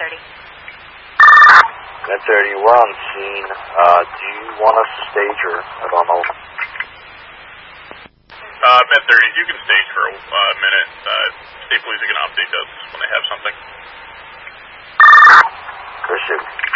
Med-30. Med-30, we're on scene. Do you want us to stage or I don't know? Med-30, you can stage for a minute. State Police are going to update us when they have something. Appreciate it.